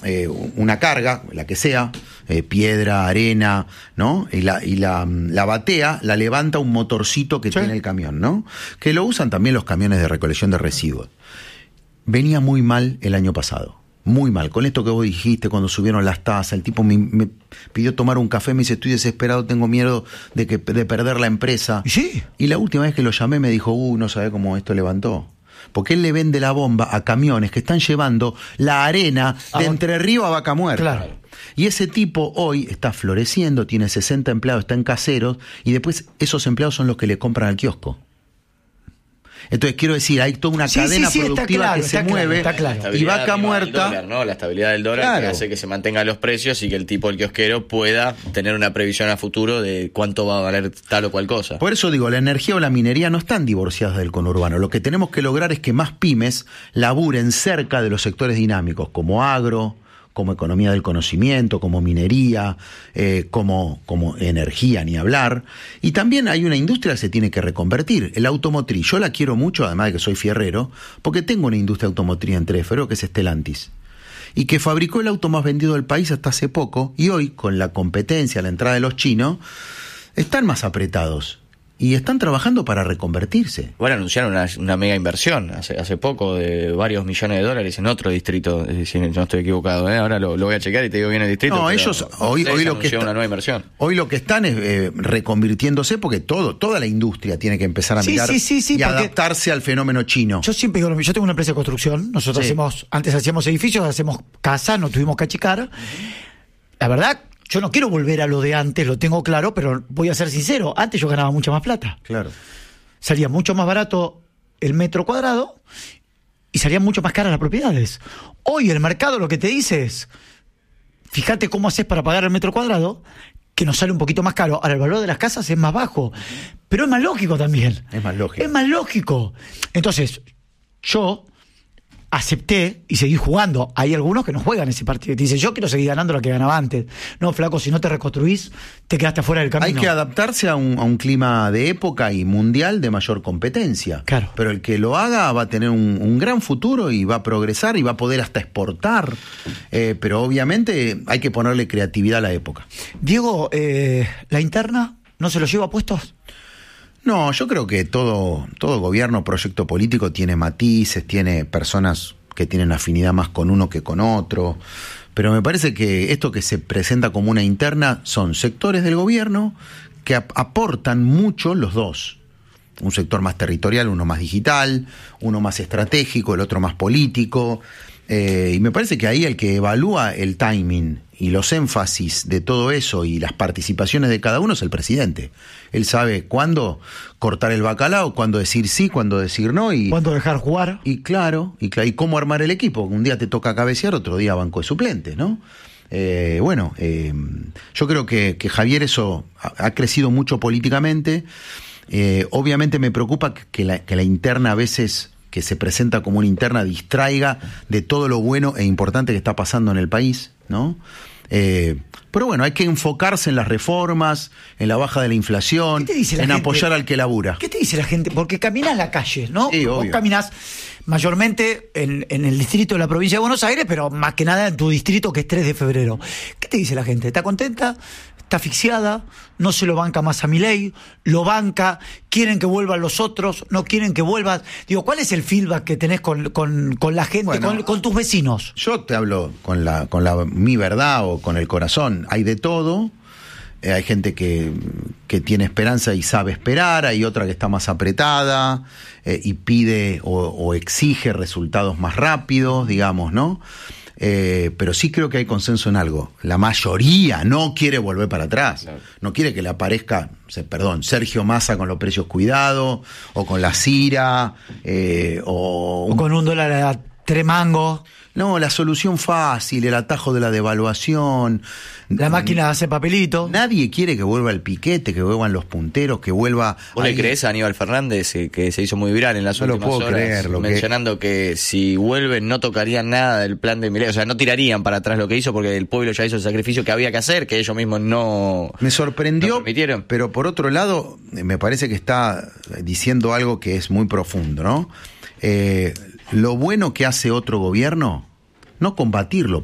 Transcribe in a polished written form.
una carga, la que sea, piedra, arena, ¿no? Y la batea, la levanta un motorcito que tiene el camión, ¿no? Que lo usan también los camiones de recolección de residuos. Venía muy mal el año pasado. Muy mal, con esto que vos dijiste cuando subieron las tasas, el tipo me pidió tomar un café, me dice, estoy desesperado, tengo miedo de perder la empresa. ¿Sí? Y la última vez que lo llamé me dijo, no sabe cómo esto levantó. Porque él le vende la bomba a camiones que están llevando la arena de Entre Ríos a Vaca Muerta. Claro. Y ese tipo hoy está floreciendo, tiene 60 empleados, está en caseros, y después esos empleados son los que le compran al kiosco. Entonces, quiero decir, hay toda una cadena productiva que se mueve, y Vaca Muerta... Dólar, ¿no? La estabilidad del dólar que hace que se mantengan los precios y que el tipo, el kiosquero, pueda tener una previsión a futuro de cuánto va a valer tal o cual cosa. Por eso digo, la energía o la minería no están divorciadas del conurbano. Lo que tenemos que lograr es que más pymes laburen cerca de los sectores dinámicos, como agro, como economía del conocimiento, como minería, como energía, ni hablar. Y también hay una industria que se tiene que reconvertir, el automotriz. Yo la quiero mucho, además de que soy fierrero, porque tengo una industria automotriz en Tres de Febrero que es Stellantis, y que fabricó el auto más vendido del país hasta hace poco, y hoy, con la competencia, la entrada de los chinos, están más apretados. Y están trabajando para reconvertirse. Bueno, anunciaron una mega inversión hace poco de varios millones de dólares en otro distrito, si no estoy equivocado, Ahora lo voy a chequear y te digo bien el distrito. No, ellos hoy lo que una nueva inversión. Hoy lo que están es reconvirtiéndose porque toda la industria tiene que empezar a mirar y adaptarse al fenómeno chino. Yo siempre digo, yo tengo una empresa de construcción, nosotros antes hacíamos edificios, hacemos casas, no tuvimos que achicar. La verdad, yo no quiero volver a lo de antes, lo tengo claro, pero voy a ser sincero, antes yo ganaba mucha más plata. Claro. Salía mucho más barato el metro cuadrado y salían mucho más caras las propiedades. Hoy el mercado lo que te dice es, fíjate cómo haces para pagar el metro cuadrado, que nos sale un poquito más caro. Ahora el valor de las casas es más bajo, pero es más lógico también. Es más lógico. Es más lógico. Entonces, yo acepté y seguí jugando. Hay algunos que no juegan ese partido. Te dicen, yo quiero seguir ganando lo que ganaba antes. No, flaco, si no te reconstruís, te quedaste afuera del camino. Hay que adaptarse a un clima de época y mundial de mayor competencia. Claro. Pero el que lo haga va a tener un gran futuro y va a progresar y va a poder hasta exportar. Pero obviamente hay que ponerle creatividad a la época. Diego, ¿la interna no se lo lleva a puestos? No, yo creo que todo gobierno, proyecto político tiene matices, tiene personas que tienen afinidad más con uno que con otro, pero me parece que esto que se presenta como una interna son sectores del gobierno que aportan mucho los dos. Un sector más territorial, uno más digital, uno más estratégico, el otro más político. Y me parece que ahí el que evalúa el timing y los énfasis de todo eso y las participaciones de cada uno es el presidente. Él sabe cuándo cortar el bacalao, cuándo decir sí, cuándo decir no. Y cuándo dejar jugar. Y claro, y cómo armar el equipo. Un día te toca cabecear, otro día banco de suplentes, ¿no? Yo creo que Javier eso ha crecido mucho políticamente. Obviamente me preocupa que la interna a veces, que se presenta como una interna, distraiga de todo lo bueno e importante que está pasando en el país, ¿no? Pero bueno, hay que enfocarse en las reformas, en la baja de la inflación, en apoyar al que labura. ¿Qué te dice la gente? Porque caminás la calle, ¿no? Sí, vos obvio. caminás mayormente en el distrito de la provincia de Buenos Aires, pero más que nada en tu distrito, que es 3 de febrero. ¿Qué te dice la gente? ¿Está contenta? ¿Está asfixiada? ¿No se lo banca más a Milei? ¿Lo banca? ¿Quieren que vuelvan los otros? ¿No quieren que vuelvas? Digo, ¿cuál es el feedback que tenés con la gente, bueno, con tus vecinos? Yo te hablo con mi verdad o con el corazón. Hay de todo. Hay gente que tiene esperanza y sabe esperar. Hay otra que está más apretada y pide o exige resultados más rápidos, digamos, ¿no? Pero sí creo que hay consenso en algo. La mayoría no quiere volver para atrás. Claro. No quiere que le aparezca, Sergio Massa con los precios cuidados, o con la CIRA, o con $1 a 3 mangos. No, la solución fácil, el atajo de la devaluación. La máquina hace papelito. Nadie quiere que vuelva el piquete, que vuelvan los punteros, que vuelva... ¿Vos le creés a Aníbal Fernández, que se hizo muy viral en las últimas horas, mencionando que si vuelven no tocarían nada del plan de Milei? O sea, no tirarían para atrás lo que hizo porque el pueblo ya hizo el sacrificio que había que hacer, que ellos mismos no... Me sorprendió, no permitieron. Pero por otro lado, me parece que está diciendo algo que es muy profundo, ¿no? Lo bueno que hace otro gobierno, no combatirlo,